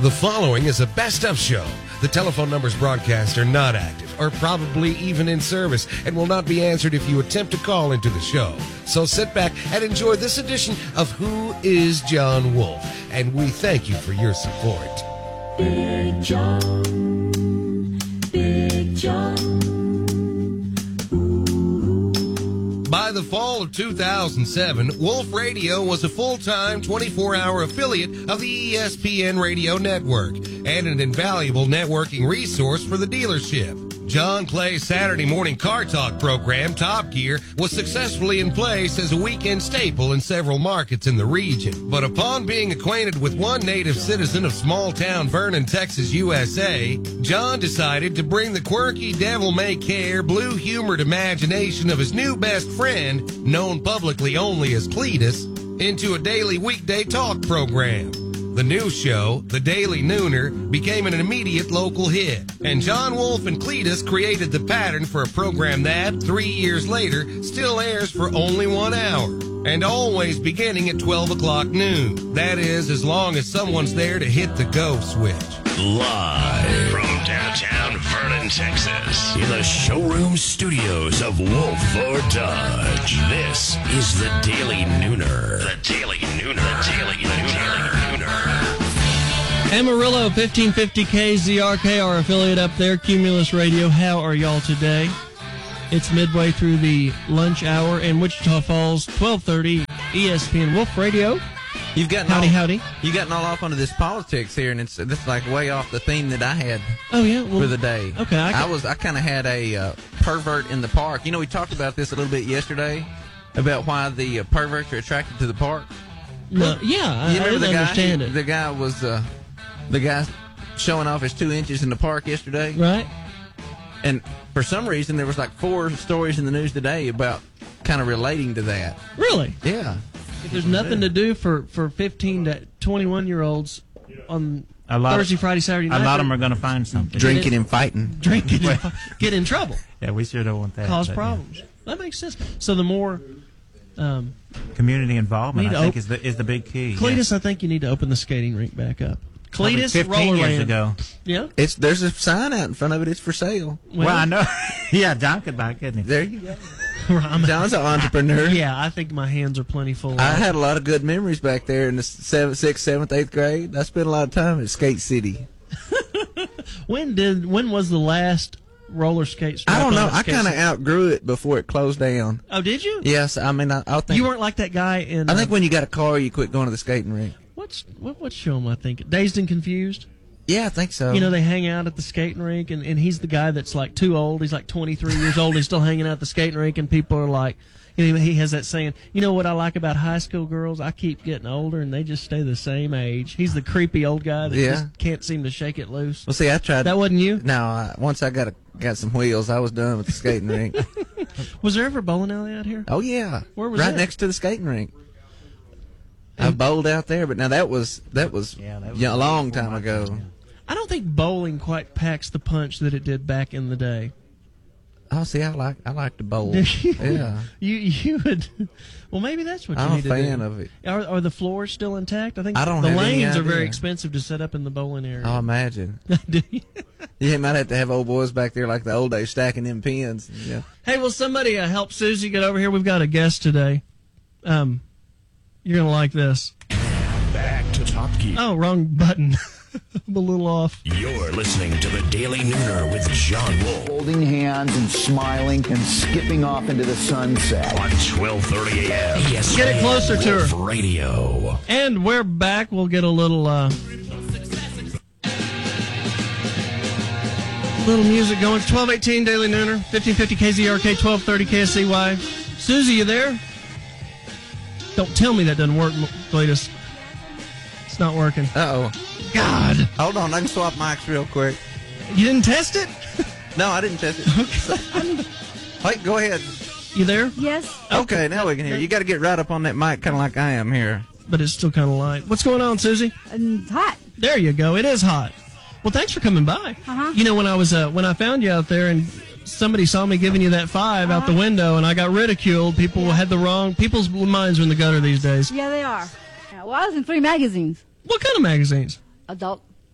The following is a best-of show. The telephone numbers broadcast are not active or probably even in service and will not be answered if you attempt to call into the show. So sit back and enjoy this edition of Who is John Wolf? And we thank you for your support. Big John, Big John. By the fall of 2007, Wolf Radio was a full-time, 24-hour affiliate of the ESPN Radio Network and an invaluable networking resource for the dealership. John Clay's Saturday morning car talk program, Top Gear, was successfully in place as a weekend staple in several markets in the region. But upon being acquainted with one native citizen of small-town Vernon, Texas, USA, John decided to bring the quirky, devil-may-care, blue-humored imagination of his new best friend, known publicly only as Cletus, into a daily weekday talk program. The new show, The Daily Nooner, became an immediate local hit, and John Wolf and Cletus created the pattern for a program that, 3 years later, still airs for only 1 hour, and always beginning at 12 o'clock noon. That is, as long as someone's there to hit the go switch. Live from downtown Vernon, Texas, in the showroom studios of Wolf or Dodge, this is The Daily Nooner. The Daily Nooner. The Daily Nooner. Amarillo, 1550 KZRK, our affiliate up there, Cumulus Radio. How are y'all today? It's midway through the lunch hour in Wichita Falls, 1230 ESPN Wolf Radio. You've gotten howdy. You've gotten all off onto this politics here, and this is like way off the theme that I had. Oh yeah, well, for the day. Okay, I kind of had a pervert in the park. You know, we talked about this a little bit yesterday about why the perverts are attracted to the park. No, yeah, I didn't understand it. The guy was the guy showing off his 2 inches in the park yesterday, right? And for some reason, there was like 4 stories in the news today about kind of relating to that. Really? Yeah. If there's nothing to do for 15 to 21-year-olds on Thursday, Friday, Saturday night, a lot of them are going to find something. Drinking and fighting. Get in trouble. Yeah, we sure don't want that. Cause problems. Yeah. That makes sense. So the more community involvement, I think, is the big key. Cletus, I think you need to open the skating rink back up. Cletus, 15 years ago. Yeah. There's a sign out in front of it. It's for sale. Well, I know. Yeah, John could buy it, couldn't he? There you go. John's an entrepreneur. Yeah, I think my hands are plenty full. I had a lot of good memories back there in the 7th, 6th, 7th, 8th grade. I spent a lot of time at Skate City. When was the last roller skate? I don't know. I kind of outgrew it before it closed down. Oh, did you? Yes. I mean, I think you weren't like that guy in. I think when you got a car, you quit going to the skating rink. What show am I thinking? Dazed and Confused? Yeah, I think so. You know, they hang out at the skating rink, and he's the guy that's like too old. He's like 23 years old. He's still hanging out at the skating rink, and people are like, you know, he has that saying, you know what I like about high school girls? I keep getting older, and they just stay the same age. He's the creepy old guy that just can't seem to shake it loose. Well, see, I tried. That wasn't you? No, once I got some wheels, I was done with the skating rink. Was there ever a bowling alley out here? Oh, yeah. Where was right that? next to the skating rink. I bowled out there, but now that was a long time ago. Yeah. I don't think bowling quite packs the punch that it did back in the day. Oh, see, I like to bowl. Yeah. You would. Well, maybe that's what you need to do. I'm a fan of it. Are the floors still intact? I think I don't the have lanes any are very idea. expensive to set up in the bowling area. Oh, imagine. Do you? You might have to have old boys back there like the old days stacking them pins. Yeah. Hey, will somebody help Susie get over here? We've got a guest today. You're going to like this. Back to Top Gear. Oh, wrong button. I'm a little off. You're listening to The Daily Nooner with John Wolf. Holding hands and smiling and skipping off into the sunset. On 1230 a.m. ESPN Get it closer to her. Wolf Radio. And we're back. We'll get a little music going. 1218 Daily Nooner, 1550 KZRK, 1230 KSCY. Susie, you there? Don't tell me that doesn't work, Cletus. It's not working. Uh-oh. God. Hold on, I can swap mics real quick. You didn't test it? No, I didn't test it. Okay. Wait, go ahead. You there? Yes. Okay, now we can hear. You got to get right up on that mic, kind of like I am here. But it's still kind of light. What's going on, Susie? It's hot. There you go. It is hot. Well, thanks for coming by. Uh-huh. You know, when I found you out there and somebody saw me giving you that 5 out the window and I got ridiculed, people had the wrong, people's minds are in the gutter these days. Yeah, they are. Yeah, well, I was in 3 magazines. What kind of magazines? Adult.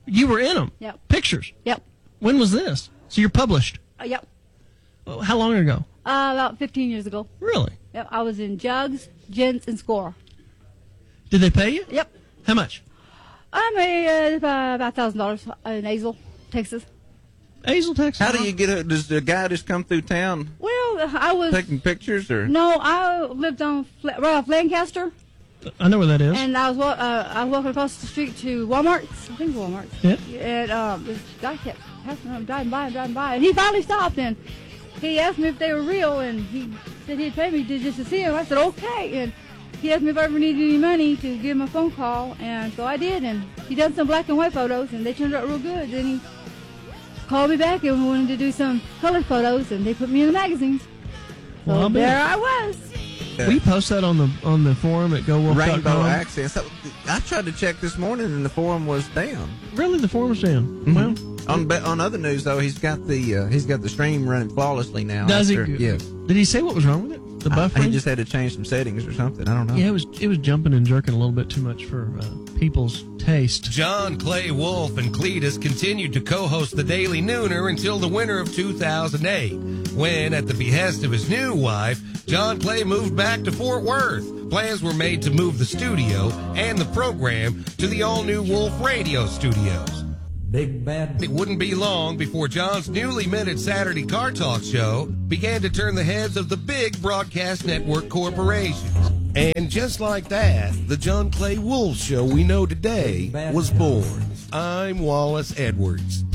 You were in them? Yep. Pictures? Yep. When was this? So you're published? Yep. Well, how long ago? About 15 years ago. Really? Yep. I was in Jugs, Gents, and Score. Did they pay you? Yep. How much? I made about $1,000 in Azle, Texas. Azle, Texas. How do you get it? Does the guy just come through town Well, I was... taking pictures, or? No, I lived on right off Lancaster, I know where that is. and I was walking across the street to Walmart's. I think it's Walmart's. Yeah. And this guy kept passing around, driving by, and he finally stopped, and he asked me if they were real, and he said he'd pay me just to see them. I said, okay, and he asked me if I ever needed any money to give him a phone call, and so I did, and he done some black and white photos, and they turned out real good. Then he called me back and wanted to do some color photos, and they put me in the magazines. So Well, there I was. We post that on the forum at GoWolf.com. Rainbow accents. I tried to check this morning, and the forum was down. Really, the forum's down. Mm-hmm. Well, on other news though, he's got the stream running flawlessly now. does he? Yes. Did he say what was wrong with it? The buffering? He just had to change some settings or something. I don't know. Yeah, it was jumping and jerking a little bit too much for people's taste. John Clay Wolf and Cletus continued to co-host the Daily Nooner until the winter of 2008, when, at the behest of his new wife, John Clay moved back to Fort Worth. Plans were made to move the studio and the program to the all-new Wolf Radio studios. Big bad. It wouldn't be long before John's newly minted Saturday Car Talk show began to turn the heads of the big broadcast network corporations. And just like that, the John Clay Wolf Show we know today was born. I'm Wallace Edwards.